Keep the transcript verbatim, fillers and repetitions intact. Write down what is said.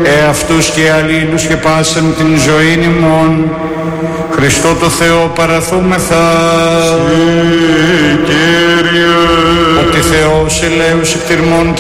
εαυτούς και αλλήλους και πάσαν την ζωήν ημών, Χριστό το Θεό παραθούμεθα. Συ, Κύριε, ότι Θεός ελέους εκτιρμών